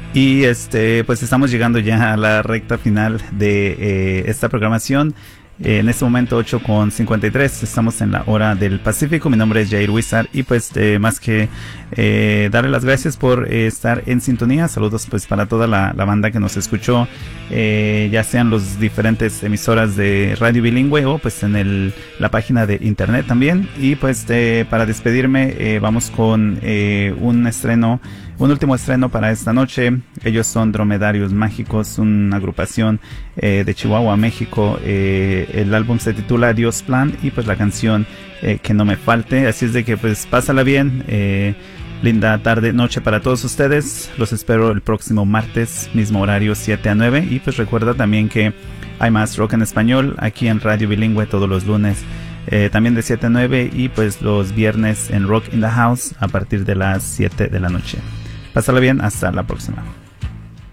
Y pues estamos llegando ya a la recta final de esta programación. En este momento 8:53, estamos en la hora del Pacífico. Mi nombre es Jair Wizard y pues más que darle las gracias por estar en sintonía. Saludos pues para toda la banda que nos escuchó, ya sean los diferentes emisoras de radio bilingüe o pues en la página de internet también. Y pues para despedirme vamos con un último estreno para esta noche. Ellos son Dromedarios Mágicos, una agrupación de Chihuahua, México. El álbum se titula Dios Plan y pues la canción Que No Me Falte. Así es de que pues pásala bien. Linda tarde, noche para todos ustedes. Los espero el próximo martes, mismo horario 7 a 9. Y pues recuerda también que hay más rock en español aquí en Radio Bilingüe todos los lunes. También de 7 a 9 y pues los viernes en Rock in the House a partir de las 7 de la noche. Pásala bien, hasta la próxima.